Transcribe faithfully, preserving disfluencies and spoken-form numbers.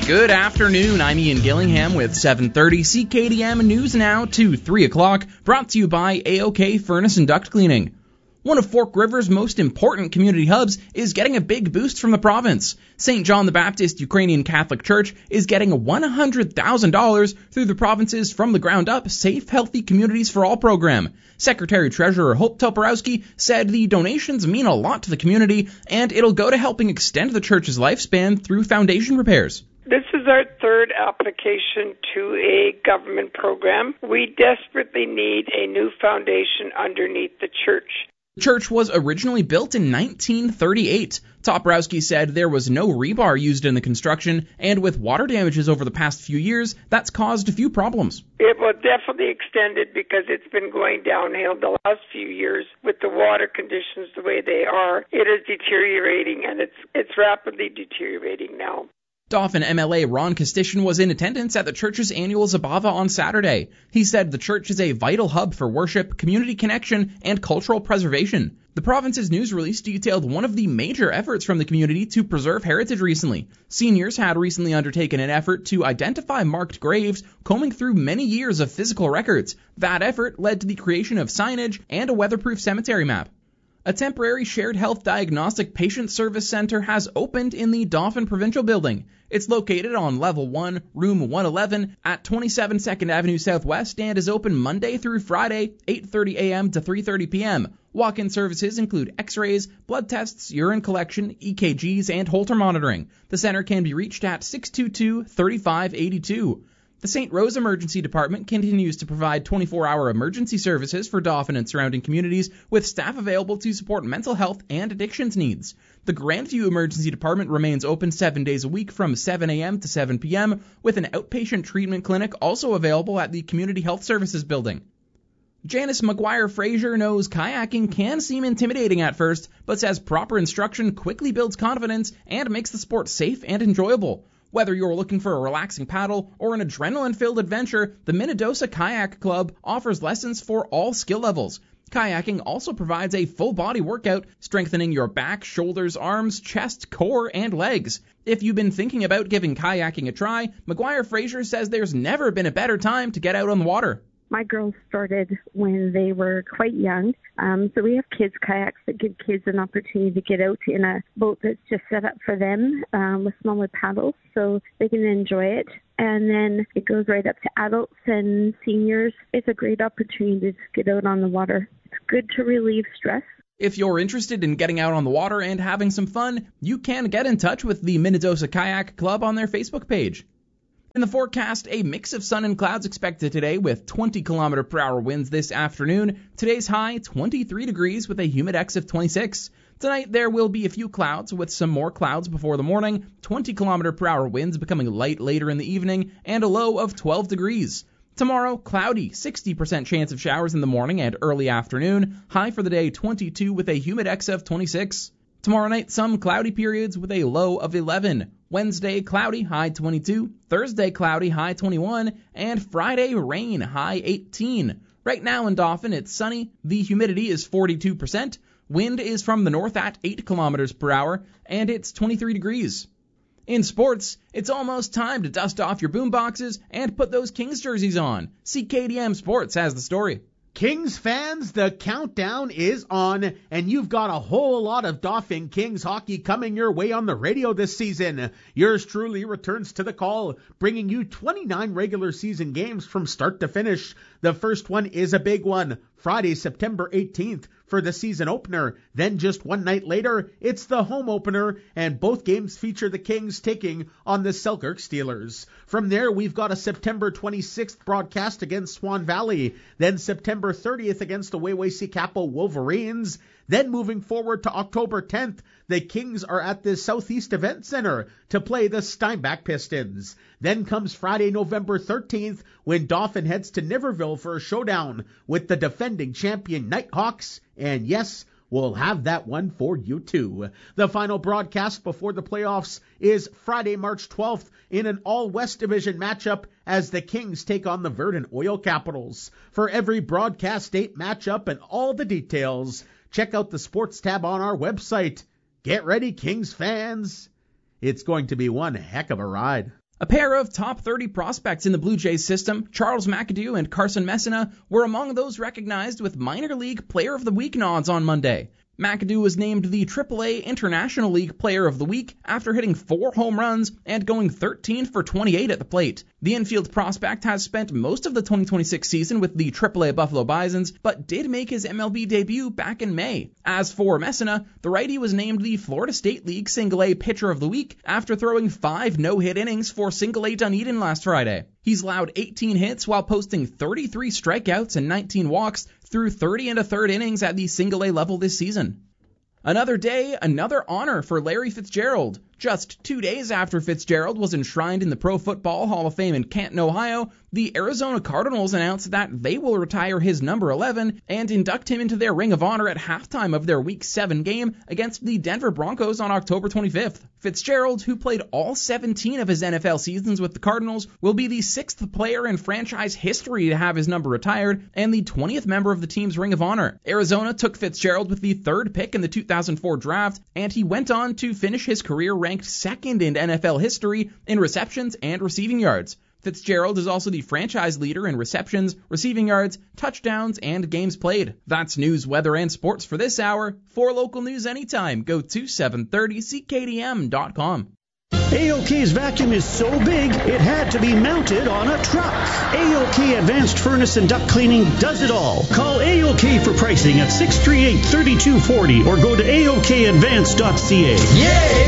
Good afternoon, I'm Ian Gillingham with seven thirty C K D M News Now to three o'clock, brought to you by A O K Furnace and Duct Cleaning. One of Fork River's most important community hubs is getting a big boost from the province. Saint John the Baptist Ukrainian Catholic Church is getting one hundred thousand dollars through the province's From the Ground Up Safe, Healthy Communities for All program. Secretary-Treasurer Hope Toporowski said the donations mean a lot to the community, and it'll go to helping extend the church's lifespan through foundation repairs. This is our third application to a government program. We desperately need a new foundation underneath the church. The church was originally built in nineteen thirty-eight. Toporowski said there was no rebar used in the construction, and with water damages over the past few years, that's caused a few problems. It will definitely extend it because it's been going downhill the last few years with the water conditions the way they are. It is deteriorating, and it's it's rapidly deteriorating now. Dauphin M L A Ron Kostitian was in attendance at the church's annual Zabava on Saturday. He said the church is a vital hub for worship, community connection, and cultural preservation. The province's news release detailed one of the major efforts from the community to preserve heritage recently. Seniors had recently undertaken an effort to identify marked graves, combing through many years of physical records. That effort led to the creation of signage and a weatherproof cemetery map. A temporary shared health diagnostic patient service center has opened in the Dauphin Provincial Building. It's located on Level one, Room one eleven at twenty-seven second Avenue Southwest and is open Monday through Friday, eight thirty a.m. to three thirty p.m. Walk-in services include x-rays, blood tests, urine collection, E K Gs, and Holter monitoring. The center can be reached at six two two, three five eight two. The Saint Rose Emergency Department continues to provide twenty-four hour emergency services for Dauphin and surrounding communities with staff available to support mental health and addictions needs. The Grandview Emergency Department remains open seven days a week from seven a.m. to seven p.m. with an outpatient treatment clinic also available at the Community Health Services building. Janice McGuire-Fraser knows kayaking can seem intimidating at first, but says proper instruction quickly builds confidence and makes the sport safe and enjoyable. Whether you're looking for a relaxing paddle or an adrenaline-filled adventure, the Minnedosa Kayak Club offers lessons for all skill levels. Kayaking also provides a full-body workout, strengthening your back, shoulders, arms, chest, core, and legs. If you've been thinking about giving kayaking a try, McGuire-Fraser says there's never been a better time to get out on the water. My girls started when they were quite young, um, so we have kids' kayaks that give kids an opportunity to get out in a boat that's just set up for them um, with smaller paddles so they can enjoy it. And then it goes right up to adults and seniors. It's a great opportunity to just get out on the water. It's good to relieve stress. If you're interested in getting out on the water and having some fun, you can get in touch with the Minnedosa Kayak Club on their Facebook page. In the forecast, a mix of sun and clouds expected today with twenty kilometer per hour winds this afternoon. Today's high, twenty-three degrees with a humidex of twenty-six. Tonight, there will be a few clouds with some more clouds before the morning, twenty kilometer per hour winds becoming light later in the evening, and a low of twelve degrees. Tomorrow, cloudy, sixty percent chance of showers in the morning and early afternoon. High for the day, twenty-two with a humidex of twenty-six. Tomorrow night, some cloudy periods with a low of eleven. Wednesday, cloudy, high twenty-two. Thursday, cloudy, high twenty-one. And Friday, rain, high eighteen. Right now in Dauphin, it's sunny. The humidity is forty-two percent. Wind is from the north at eight kilometers per hour. And it's twenty-three degrees. In sports, it's almost time to dust off your boomboxes and put those Kings jerseys on. C K D M Sports has the story. Kings fans, the countdown is on, and you've got a whole lot of Dauphin Kings hockey coming your way on the radio this season. Yours truly returns to the call, bringing you twenty-nine regular season games from start to finish. The first one is a big one, Friday, September eighteenth, for the season opener. Then just one night later, it's the home opener, and both games feature the Kings taking on the Selkirk Steelers. From there, we've got a September twenty-sixth broadcast against Swan Valley, then September thirtieth against the Wawasee-Capo Wolverines. Then moving forward to October tenth, the Kings are at the Southeast Event Center to play the Steinbach Pistons. Then comes Friday, November thirteenth, when Dauphin heads to Niverville for a showdown with the defending champion Nighthawks. And yes, we'll have that one for you too. The final broadcast before the playoffs is Friday, March twelfth in an all-West Division matchup as the Kings take on the Verdant Oil Capitals. For every broadcast date, matchup, and all the details, check out the sports tab on our website. Get ready, Kings fans. It's going to be one heck of a ride. A pair of top thirty prospects in the Blue Jays system, Charles McAdoo and Carson Messina, were among those recognized with Minor League Player of the Week nods on Monday. McAdoo was named the triple A International League Player of the Week after hitting four home runs and going thirteen for twenty-eight at the plate. The infield prospect has spent most of the twenty twenty-six season with the triple A Buffalo Bisons, but did make his M L B debut back in May. As for Messina, the righty was named the Florida State League Single A Pitcher of the Week after throwing five no-hit innings for Single A Dunedin last Friday. He's allowed eighteen hits while posting thirty-three strikeouts and nineteen walks through thirty and a third innings at the Single A level this season. Another day, another honor for Larry Fitzgerald. Just two days after Fitzgerald was enshrined in the Pro Football Hall of Fame in Canton, Ohio, the Arizona Cardinals announced that they will retire his number eleven and induct him into their Ring of Honor at halftime of their Week seven game against the Denver Broncos on October twenty-fifth. Fitzgerald, who played all seventeen of his N F L seasons with the Cardinals, will be the sixth player in franchise history to have his number retired and the twentieth member of the team's Ring of Honor. Arizona took Fitzgerald with the third pick in the two thousand four draft, and he went on to finish his career ranked second in N F L history in receptions and receiving yards. Fitzgerald is also the franchise leader in receptions, receiving yards, touchdowns, and games played. That's news, weather, and sports for this hour. For local news anytime, go to seven thirty C K D M dot com. A O K's vacuum is so big, it had to be mounted on a truck. A O K Advanced Furnace and Duct Cleaning does it all. Call A O K for pricing at six three eight, three two four zero or go to A O K advance dot C A. Yay!